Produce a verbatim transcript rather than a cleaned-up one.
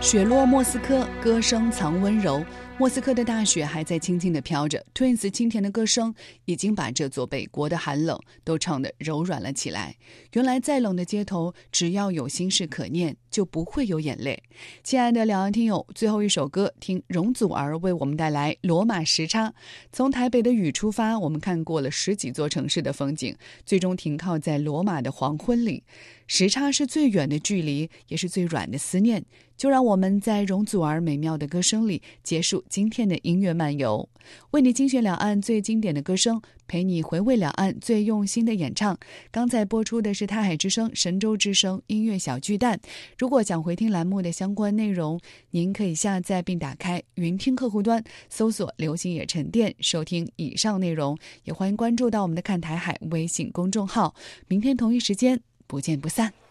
雪落莫斯科，歌声藏温柔。莫斯科的大雪还在轻轻地飘着 ，Twins 清甜的歌声已经把这座北国的寒冷都唱得柔软了起来。原来再冷的街头，只要有心事可念，就不会有眼泪。亲爱的两岸听友，最后一首歌，听容祖儿为我们带来《罗马时差》。从台北的雨出发，我们看过了十几座城市的风景，最终停靠在罗马的黄昏里。时差是最远的距离，也是最软的思念。就让我们在容祖儿美妙的歌声里结束今天的音乐漫游，为你精选两岸最经典的歌声，陪你回味两岸最用心的演唱。刚才播出的是台海之声、神州之声音乐小巨蛋。如果想回听栏目的相关内容，您可以下载并打开云听客户端，搜索流行野沉淀，收听以上内容。也欢迎关注到我们的看台海微信公众号。明天同一时间不见不散。